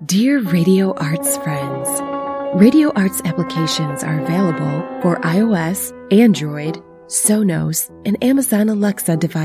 Dear Radio Arts friends, Radio Arts applications are available for iOS, Android, Sonos, and Amazon Alexa devices.